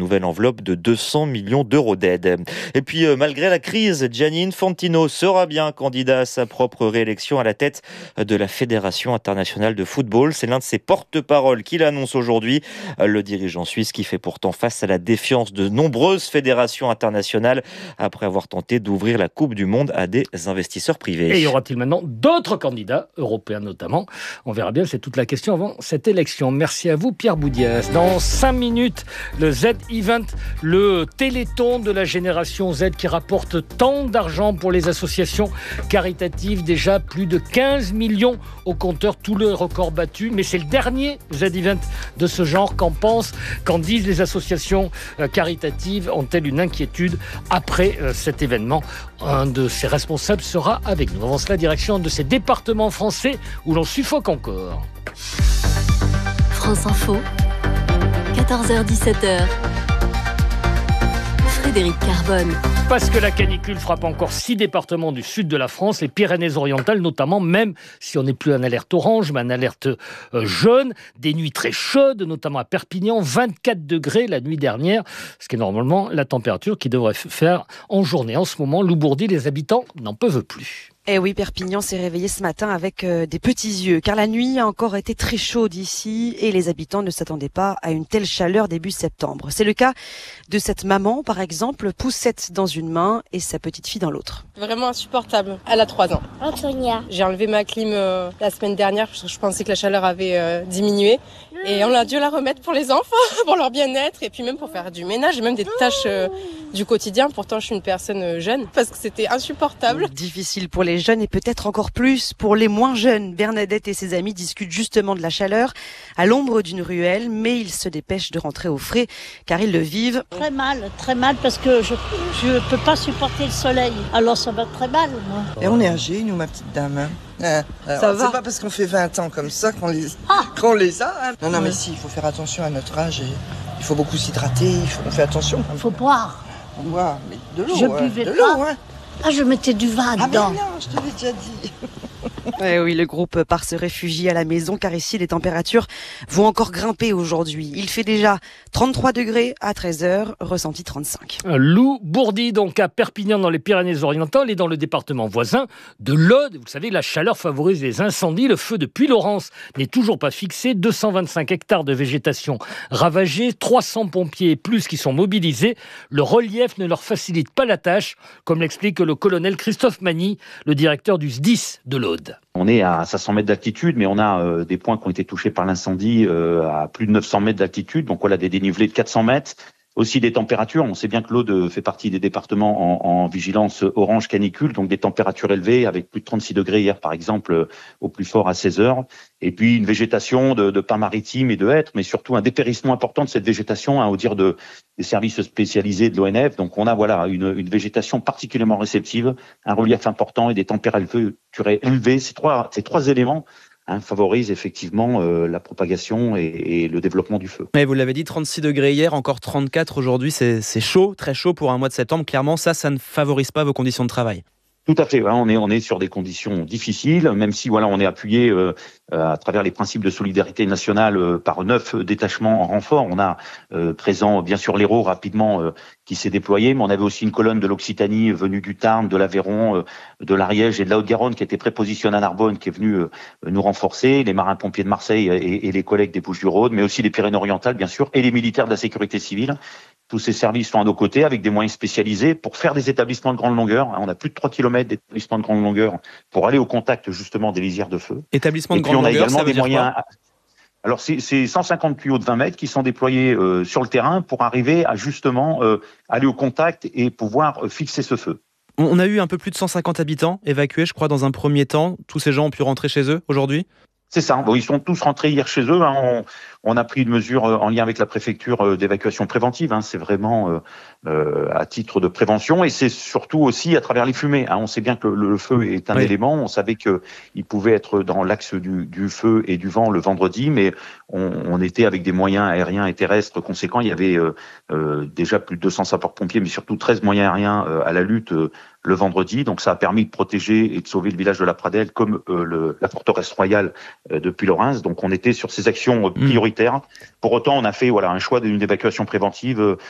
nouvelle enveloppe de 200 millions d'euros d'aide. Et puis, malgré la crise, Gianni Infantino sera bien candidat à sa propre réélection à la tête de la Fédération internationale de football. C'est l'un de ses porte-paroles qui l'annonce aujourd'hui. Le dirigeant suisse qui fait pourtant face à la défiance de nombreuses fédérations internationales après avoir tenté d'ouvrir la Coupe du Monde à des investisseurs privés. Et y aura-t-il maintenant d'autres candidats, européens notamment ? On verra bien, c'est toute la question avant cette élection. Merci à vous, Pierre Boudiès. Dans 5 minutes, le Z-Event, le téléthon de la génération Z qui rapporte tant d'argent pour les associations caritatives. Déjà plus de 15 millions au compteur, tout le record battu. Mais c'est le dernier Z-Event de ce genre. Qu'en disent les associations caritatives? Ont-elles une inquiétude après cet événement? Un de ses responsables sera avec nous. Avant cela, direction de ces départements français où l'on suffoque encore. France Info, 14h-17h. Frédéric Carbone. Parce que la canicule frappe encore 6 départements du sud de la France, les Pyrénées-Orientales notamment, même si on n'est plus en alerte orange, mais en alerte jaune. Des nuits très chaudes, notamment à Perpignan, 24 degrés la nuit dernière, ce qui est normalement la température qui devrait faire en journée. En ce moment, Loubourdi, les habitants n'en peuvent plus. Eh oui, Perpignan s'est réveillé ce matin avec des petits yeux, car la nuit a encore été très chaude ici et les habitants ne s'attendaient pas à une telle chaleur début septembre. C'est le cas de cette maman, par exemple, poussette dans une main et sa petite fille dans l'autre. Vraiment insupportable. Elle a 3 ans. Antonia. J'ai enlevé ma clim la semaine dernière parce que je pensais que la chaleur avait diminué. Et on a dû la remettre pour les enfants, pour leur bien-être et puis même pour faire du ménage et même des tâches du quotidien. Pourtant, je suis une personne jeune parce que c'était insupportable. Difficile pour les jeunes et peut-être encore plus pour les moins jeunes. Bernadette et ses amis discutent justement de la chaleur à l'ombre d'une ruelle, mais ils se dépêchent de rentrer au frais car ils le vivent. Très mal parce que je peux pas supporter le soleil. Alors ça va très mal, moi. Et on est âgés, nous, ma petite dame. Ça va. C'est pas parce qu'on fait 20 ans comme ça qu'on les a. Hein. Non, mais si, il faut faire attention à notre âge. Et il faut beaucoup s'hydrater, on fait attention. Il faut boire. Boire, mais de l'eau. Je buvais de pas. l'eau, hein. Ah, je mettais du vin dedans. Ah ben non, je te l'ai déjà dit. Oui, le groupe part se réfugier à la maison car ici les températures vont encore grimper aujourd'hui. Il fait déjà 33 degrés à 13h, ressenti 35. Loubourdi, donc à Perpignan dans les Pyrénées-Orientales et dans le département voisin de l'Aude. Vous savez, la chaleur favorise les incendies. Le feu de Puylaurens n'est toujours pas fixé. 225 hectares de végétation ravagés, 300 pompiers et plus qui sont mobilisés. Le relief ne leur facilite pas la tâche, comme l'explique le colonel Christophe Magny, le directeur du SDIS de l'Aude. On est à 500 mètres d'altitude, mais on a des points qui ont été touchés par l'incendie à plus de 900 mètres d'altitude. Donc voilà, des dénivelés de 400 mètres. Aussi des températures. On sait bien que l'Aude fait partie des départements en vigilance orange canicule, donc des températures élevées avec plus de 36 degrés hier, par exemple, au plus fort à 16 heures. Et puis une végétation de pins maritimes et de hêtres, mais surtout un dépérissement important de cette végétation, au dire des services spécialisés de l'ONF. Donc on a une végétation particulièrement réceptive, un relief important et des températures élevées. Ces trois éléments favorise effectivement la propagation et le développement du feu. Mais vous l'avez dit, 36 degrés hier, encore 34 aujourd'hui, c'est chaud, très chaud pour un mois de septembre. Clairement, ça ne favorise pas vos conditions de travail. Tout à fait, on est sur des conditions difficiles, même si on est appuyé à travers les principes de solidarité nationale par 9 détachements en renfort. On a présent bien sûr l'Hérault rapidement qui s'est déployé, mais on avait aussi une colonne de l'Occitanie venue du Tarn, de l'Aveyron, de l'Ariège et de la Haute-Garonne qui était prépositionnée à Narbonne, qui est venue nous renforcer, les marins-pompiers de Marseille et les collègues des Bouches-du-Rhône, mais aussi les Pyrénées-Orientales bien sûr, et les militaires de la sécurité civile. Tous ces services sont à nos côtés avec des moyens spécialisés pour faire des établissements de grande longueur. On a plus de 3 km d'établissements de grande longueur pour aller au contact justement des lisières de feu. Établissements de grande longueur, ça veut dire quoi ? Alors c'est 150 tuyaux de 20 mètres qui sont déployés sur le terrain pour arriver à justement aller au contact et pouvoir fixer ce feu. On a eu un peu plus de 150 habitants évacués, je crois, dans un premier temps. Tous ces gens ont pu rentrer chez eux aujourd'hui ? C'est ça. Bon, ils sont tous rentrés hier chez eux. On a pris une mesure en lien avec la préfecture d'évacuation préventive. C'est vraiment à titre de prévention et c'est surtout aussi à travers les fumées. On sait bien que le feu est un élément. On savait qu'il pouvait être dans l'axe du feu et du vent le vendredi, mais on était avec des moyens aériens et terrestres conséquents. Il y avait déjà plus de 200 sapeurs-pompiers, mais surtout 13 moyens aériens à la lutte le vendredi. Donc ça a permis de protéger et de sauver le village de la Pradelle comme la forteresse royale de Puylaurens. Donc on était sur ces actions prioritaires. Pour autant, on a fait un choix d'une évacuation préventive